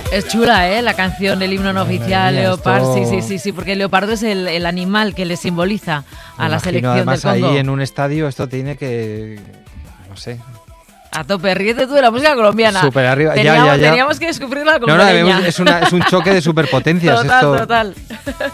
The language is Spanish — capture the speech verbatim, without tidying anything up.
Es chula, ¿eh? La canción, el himno no oficial, mía, Leopard, esto... sí, sí, sí, sí, porque el leopardo es el, el animal que le simboliza a Me la imagino, selección además, del Congo. ahí en un estadio esto tiene que... no sé... A tope, ríete tú de la música colombiana. Súper arriba, teníamos, ya, ya, ya. Teníamos que descubrirla con No, no, es, una, es un choque de superpotencias. Total, esto... total.